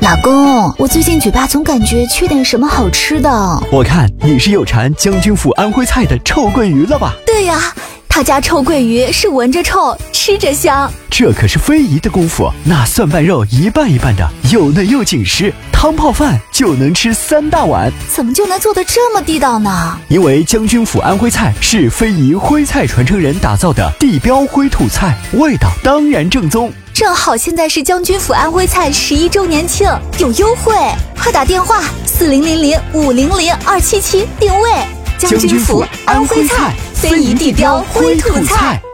老公，我最近嘴巴总感觉缺点什么好吃的。 我看你是有馋将军府安徽菜的臭鳜鱼了吧？ 对呀，他家臭鳜鱼是闻着臭，吃着香。 这可是非遗的功夫，那蒜瓣肉一半一半的，又嫩又紧实，汤泡饭就能吃3大碗。 怎么就能做得这么地道呢？ 因为将军府安徽菜是非遗徽菜传承人打造的地标徽土菜，味道当然正宗。 正好现在是将军府安徽菜11周年庆，有优惠，快打电话4000500277订位。 将军府安徽菜，非遗地标徽土菜。